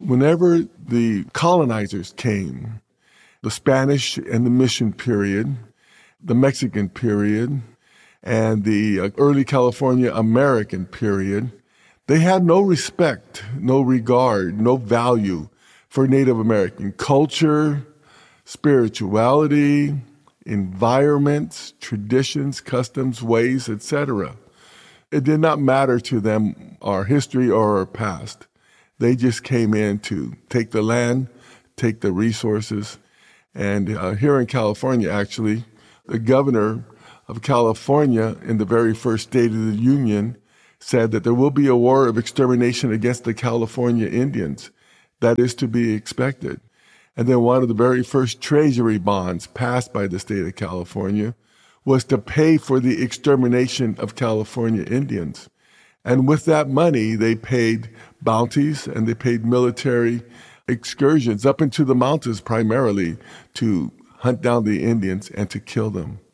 Whenever the colonizers came, the Spanish and the Mission period, the Mexican period, and the early California American period, they had no respect, no regard, no value for Native American culture, spirituality, environments, traditions, customs, ways, etc. It did not matter to them our history or our past. They just came in to take the land, take the resources. And here in California, actually, the governor of California in the very first State of the Union said that there will be a war of extermination against the California Indians. That is to be expected. And then one of the very first treasury bonds passed by the state of California was to pay for the extermination of California Indians. And with that money, they paid bounties and they paid military excursions up into the mountains primarily to hunt down the Indians and to kill them.